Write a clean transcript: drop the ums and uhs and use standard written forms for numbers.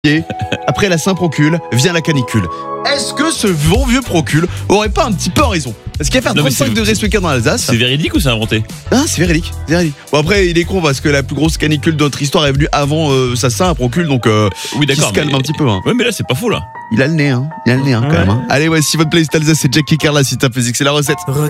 après la Saint-Procule, vient la canicule. Est-ce que ce bon vieux Procule aurait pas un petit peu raison? Parce qu'il va faire 35 degrés ce week-end dans l'Alsace. C'est véridique ou c'est inventé? Ah, c'est véridique, c'est véridique. Bon, après, il est con parce que la plus grosse canicule de notre histoire est venue avant sa Saint-Procule, donc oui, d'accord, il se calme un petit peu. Hein. Ouais, mais là, c'est pas faux, là. Il a le nez, quand même. Hein. Allez, voici votre playlist Alsace, c'est Jackie Carla, si t'as fait, c'est la recette.